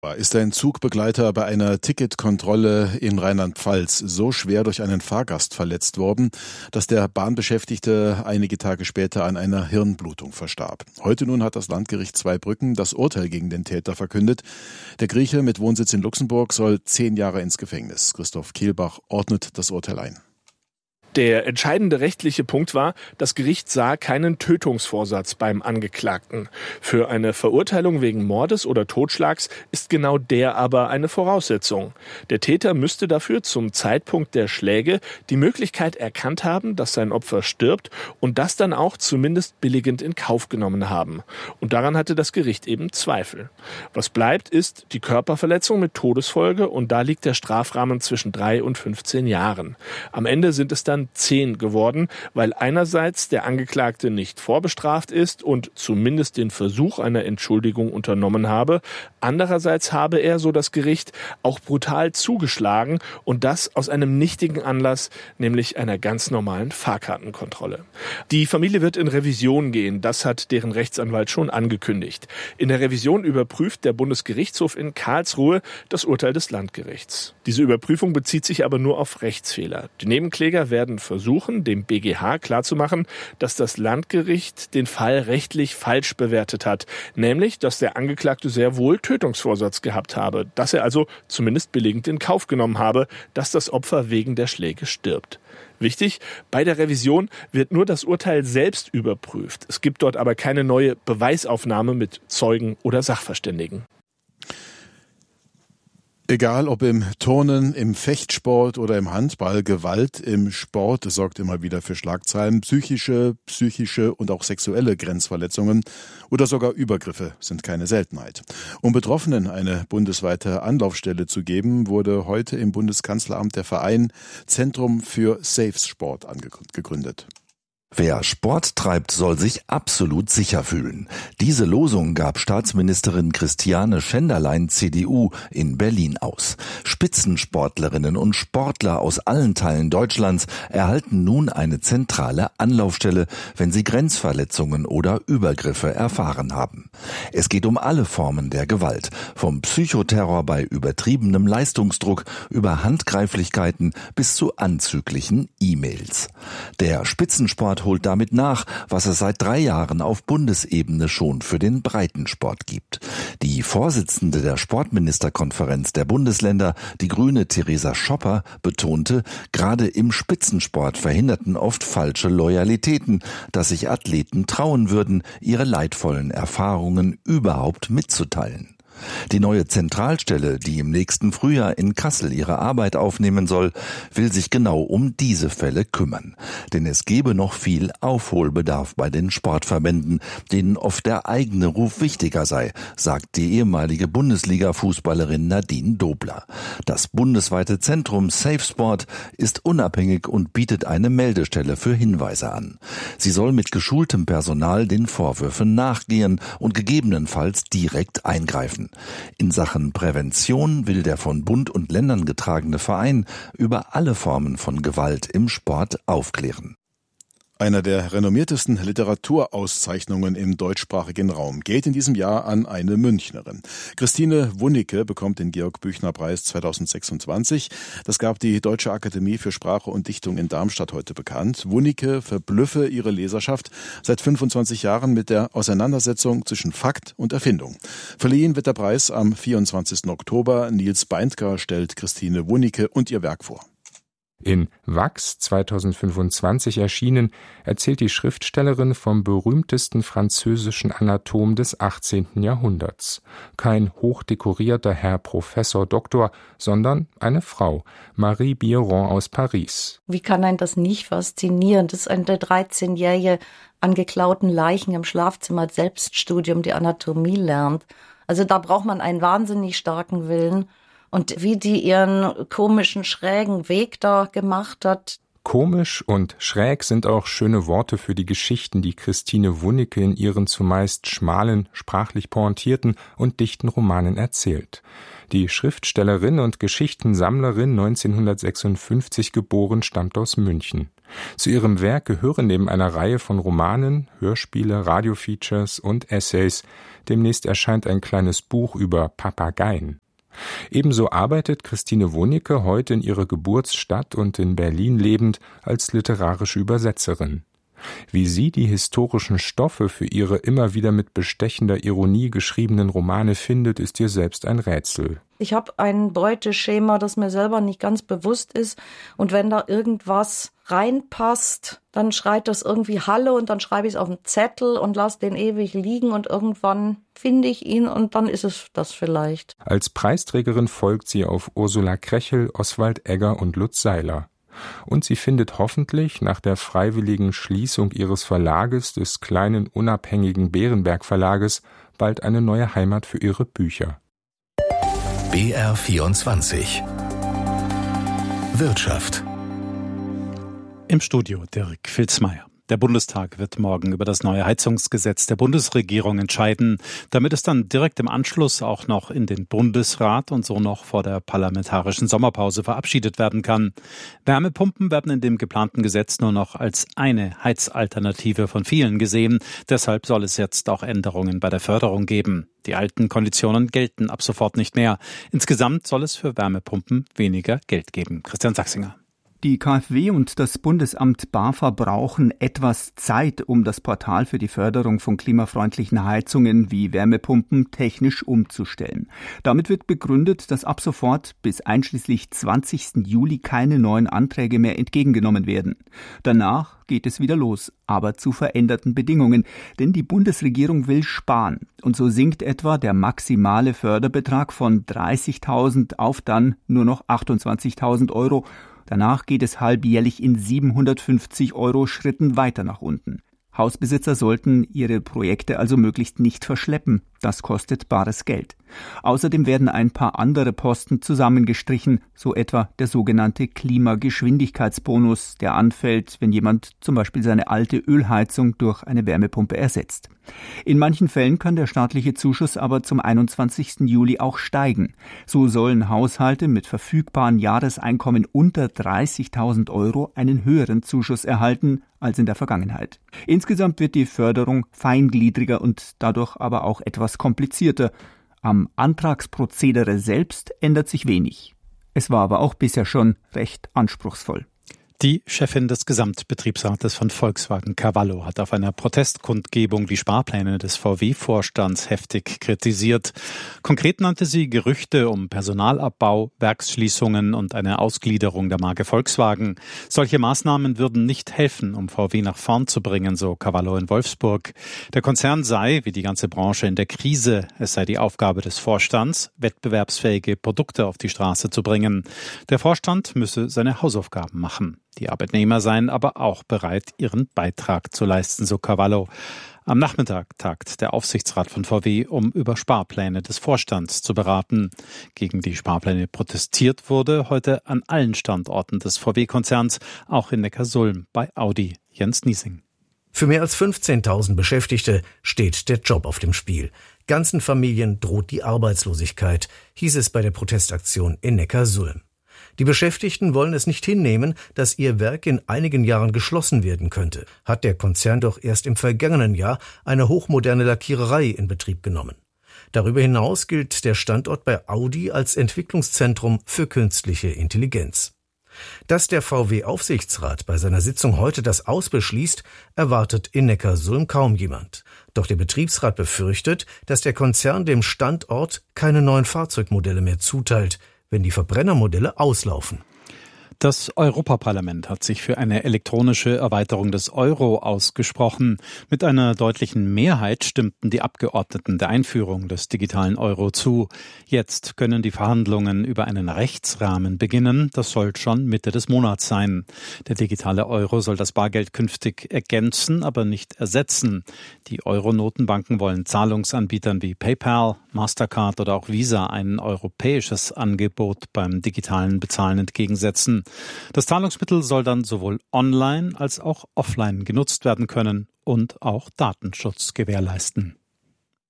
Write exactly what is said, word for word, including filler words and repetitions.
Ist ein Zugbegleiter bei einer Ticketkontrolle in Rheinland-Pfalz so schwer durch einen Fahrgast verletzt worden, dass der Bahnbeschäftigte einige Tage später an einer Hirnblutung verstarb. Heute nun hat das Landgericht Zweibrücken das Urteil gegen den Täter verkündet. Der Grieche mit Wohnsitz in Luxemburg soll zehn Jahre ins Gefängnis. Christoph Kehlbach ordnet das Urteil ein. Der entscheidende rechtliche Punkt war, das Gericht sah keinen Tötungsvorsatz beim Angeklagten. Für eine Verurteilung wegen Mordes oder Totschlags ist genau der aber eine Voraussetzung. Der Täter müsste dafür zum Zeitpunkt der Schläge die Möglichkeit erkannt haben, dass sein Opfer stirbt und das dann auch zumindest billigend in Kauf genommen haben. Und daran hatte das Gericht eben Zweifel. Was bleibt, ist die Körperverletzung mit Todesfolge und da liegt der Strafrahmen zwischen drei und fünfzehn Jahren. Am Ende sind es dann zehn geworden, weil einerseits der Angeklagte nicht vorbestraft ist und zumindest den Versuch einer Entschuldigung unternommen habe, andererseits habe er, so das Gericht, auch brutal zugeschlagen und das aus einem nichtigen Anlass, nämlich einer ganz normalen Fahrkartenkontrolle. Die Familie wird in Revision gehen, das hat deren Rechtsanwalt schon angekündigt. In der Revision überprüft der Bundesgerichtshof in Karlsruhe das Urteil des Landgerichts. Diese Überprüfung bezieht sich aber nur auf Rechtsfehler. Die Nebenkläger werden versuchen, dem B G H klarzumachen, dass das Landgericht den Fall rechtlich falsch bewertet hat. Nämlich, dass der Angeklagte sehr wohl Tötungsvorsatz gehabt habe. Dass er also zumindest billigend in Kauf genommen habe, dass das Opfer wegen der Schläge stirbt. Wichtig, bei der Revision wird nur das Urteil selbst überprüft. Es gibt dort aber keine neue Beweisaufnahme mit Zeugen oder Sachverständigen. Egal ob im Turnen, im Fechtsport oder im Handball, Gewalt im Sport sorgt immer wieder für Schlagzeilen. Psychische, psychische und auch sexuelle Grenzverletzungen oder sogar Übergriffe sind keine Seltenheit. Um Betroffenen eine bundesweite Anlaufstelle zu geben, wurde heute im Bundeskanzleramt der Verein Zentrum für Safe Sport gegründet. Wer Sport treibt, soll sich absolut sicher fühlen. Diese Losung gab Staatsministerin Christiane Schenderlein, C D U, in Berlin aus. Spitzensportlerinnen und Sportler aus allen Teilen Deutschlands erhalten nun eine zentrale Anlaufstelle, wenn sie Grenzverletzungen oder Übergriffe erfahren haben. Es geht um alle Formen der Gewalt, vom Psychoterror bei übertriebenem Leistungsdruck über Handgreiflichkeiten bis zu anzüglichen E-Mails. Der Spitzensport holt damit nach, was es seit drei Jahren auf Bundesebene schon für den Breitensport gibt. Die Vorsitzende der Sportministerkonferenz der Bundesländer, die Grüne Theresa Schopper, betonte, gerade im Spitzensport verhinderten oft falsche Loyalitäten, dass sich Athleten trauen würden, ihre leidvollen Erfahrungen überhaupt mitzuteilen. Die neue Zentralstelle, die im nächsten Frühjahr in Kassel ihre Arbeit aufnehmen soll, will sich genau um diese Fälle kümmern. Denn es gebe noch viel Aufholbedarf bei den Sportverbänden, denen oft der eigene Ruf wichtiger sei, sagt die ehemalige Bundesliga-Fußballerin Nadine Dobler. Das bundesweite Zentrum Safe Sport ist unabhängig und bietet eine Meldestelle für Hinweise an. Sie soll mit geschultem Personal den Vorwürfen nachgehen und gegebenenfalls direkt eingreifen. In Sachen Prävention will der von Bund und Ländern getragene Verein über alle Formen von Gewalt im Sport aufklären. Einer der renommiertesten Literaturauszeichnungen im deutschsprachigen Raum geht in diesem Jahr an eine Münchnerin. Christine Wunicke bekommt den Georg-Büchner-Preis zweitausendsechsundzwanzig. Das gab die Deutsche Akademie für Sprache und Dichtung in Darmstadt heute bekannt. Wunicke verblüffe ihre Leserschaft seit fünfundzwanzig Jahren mit der Auseinandersetzung zwischen Fakt und Erfindung. Verliehen wird der Preis am vierundzwanzigsten Oktober. Nils Beindker stellt Christine Wunicke und ihr Werk vor. In Wachs zweitausendfünfundzwanzig erschienen, erzählt die Schriftstellerin vom berühmtesten französischen Anatom des achtzehnten Jahrhunderts. Kein hochdekorierter Herr Professor Doktor, sondern eine Frau, Marie Biron aus Paris. Wie kann einen das nicht faszinieren, dass eine dreizehnjährige an geklauten Leichen im Schlafzimmer als Selbststudium die Anatomie lernt? Also da braucht man einen wahnsinnig starken Willen. Und wie die ihren komischen, schrägen Weg da gemacht hat. Komisch und schräg sind auch schöne Worte für die Geschichten, die Christine Wunicke in ihren zumeist schmalen, sprachlich pointierten und dichten Romanen erzählt. Die Schriftstellerin und Geschichtensammlerin, neunzehnhundertsechsundfünfzig geboren, stammt aus München. Zu ihrem Werk gehören neben einer Reihe von Romanen, Hörspiele, Radiofeatures und Essays. Demnächst erscheint ein kleines Buch über Papageien. Ebenso arbeitet Christine Wunicke heute in ihrer Geburtsstadt und in Berlin lebend als literarische Übersetzerin. Wie sie die historischen Stoffe für ihre immer wieder mit bestechender Ironie geschriebenen Romane findet, ist ihr selbst ein Rätsel. Ich habe ein Beuteschema, das mir selber nicht ganz bewusst ist. Und wenn da irgendwas reinpasst, dann schreit das irgendwie Hallo und dann schreibe ich es auf einen Zettel und lasse den ewig liegen und irgendwann finde ich ihn und dann ist es das vielleicht. Als Preisträgerin folgt sie auf Ursula Krechel, Oswald Egger und Lutz Seiler. Und sie findet hoffentlich nach der freiwilligen Schließung ihres Verlages, des kleinen unabhängigen Bärenberg Verlages, bald eine neue Heimat für ihre Bücher. B R vierundzwanzig Wirtschaft. Im Studio Dirk Filzmeier. Der Bundestag wird morgen über das neue Heizungsgesetz der Bundesregierung entscheiden, damit es dann direkt im Anschluss auch noch in den Bundesrat und so noch vor der parlamentarischen Sommerpause verabschiedet werden kann. Wärmepumpen werden in dem geplanten Gesetz nur noch als eine Heizalternative von vielen gesehen. Deshalb soll es jetzt auch Änderungen bei der Förderung geben. Die alten Konditionen gelten ab sofort nicht mehr. Insgesamt soll es für Wärmepumpen weniger Geld geben. Christian Sachsinger. Die KfW und das Bundesamt BAFA brauchen etwas Zeit, um das Portal für die Förderung von klimafreundlichen Heizungen wie Wärmepumpen technisch umzustellen. Damit wird begründet, dass ab sofort bis einschließlich zwanzigsten Juli keine neuen Anträge mehr entgegengenommen werden. Danach geht es wieder los, aber zu veränderten Bedingungen, denn die Bundesregierung will sparen. Und so sinkt etwa der maximale Förderbetrag von dreißigtausend auf dann nur noch achtundzwanzigtausend Euro. Danach geht es halbjährlich in siebenhundertfünfzig Euro Schritten weiter nach unten. Hausbesitzer sollten ihre Projekte also möglichst nicht verschleppen. Das kostet bares Geld. Außerdem werden ein paar andere Posten zusammengestrichen, so etwa der sogenannte Klimageschwindigkeitsbonus, der anfällt, wenn jemand zum Beispiel seine alte Ölheizung durch eine Wärmepumpe ersetzt. In manchen Fällen kann der staatliche Zuschuss aber zum einundzwanzigsten Juli auch steigen. So sollen Haushalte mit verfügbaren Jahreseinkommen unter dreißigtausend Euro einen höheren Zuschuss erhalten als in der Vergangenheit. Insgesamt wird die Förderung feingliedriger und dadurch aber auch etwas komplizierter. Am Antragsprozedere selbst ändert sich wenig. Es war aber auch bisher schon recht anspruchsvoll. Die Chefin des Gesamtbetriebsrates von Volkswagen, Cavallo, hat auf einer Protestkundgebung die Sparpläne des V W-Vorstands heftig kritisiert. Konkret nannte sie Gerüchte um Personalabbau, Werksschließungen und eine Ausgliederung der Marke Volkswagen. Solche Maßnahmen würden nicht helfen, um V W nach vorn zu bringen, so Cavallo in Wolfsburg. Der Konzern sei, wie die ganze Branche, in der Krise. Es sei die Aufgabe des Vorstands, wettbewerbsfähige Produkte auf die Straße zu bringen. Der Vorstand müsse seine Hausaufgaben machen. Die Arbeitnehmer seien aber auch bereit, ihren Beitrag zu leisten, so Cavallo. Am Nachmittag tagt der Aufsichtsrat von V W, um über Sparpläne des Vorstands zu beraten. Gegen die Sparpläne protestiert wurde heute an allen Standorten des V W-Konzerns, auch in Neckarsulm bei Audi. Jens Niesing. Für mehr als fünfzehntausend Beschäftigte steht der Job auf dem Spiel. Ganzen Familien droht die Arbeitslosigkeit, hieß es bei der Protestaktion in Neckarsulm. Die Beschäftigten wollen es nicht hinnehmen, dass ihr Werk in einigen Jahren geschlossen werden könnte. Hat der Konzern doch erst im vergangenen Jahr eine hochmoderne Lackiererei in Betrieb genommen. Darüber hinaus gilt der Standort bei Audi als Entwicklungszentrum für künstliche Intelligenz. Dass der V W-Aufsichtsrat bei seiner Sitzung heute das Aus beschließt, erwartet in Neckarsulm kaum jemand. Doch der Betriebsrat befürchtet, dass der Konzern dem Standort keine neuen Fahrzeugmodelle mehr zuteilt, wenn die Verbrennermodelle auslaufen. Das Europaparlament hat sich für eine elektronische Erweiterung des Euro ausgesprochen. Mit einer deutlichen Mehrheit stimmten die Abgeordneten der Einführung des digitalen Euro zu. Jetzt können die Verhandlungen über einen Rechtsrahmen beginnen. Das soll schon Mitte des Monats sein. Der digitale Euro soll das Bargeld künftig ergänzen, aber nicht ersetzen. Die Euro-Notenbanken wollen Zahlungsanbietern wie PayPal, Mastercard oder auch Visa ein europäisches Angebot beim digitalen Bezahlen entgegensetzen. Das Zahlungsmittel soll dann sowohl online als auch offline genutzt werden können und auch Datenschutz gewährleisten.